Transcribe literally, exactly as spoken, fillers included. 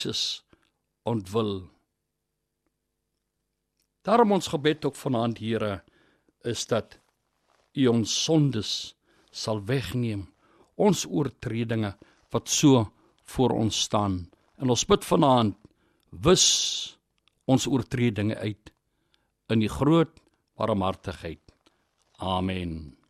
Jesus ontwil. Daarom ons gebed ook vanaand, Here, is dat U ons sondes sal wegneem, ons oortredinge wat so voor ons staan. En ons bid vanaand, wis ons oortredinge uit in die groot barmhartigheid. Amen.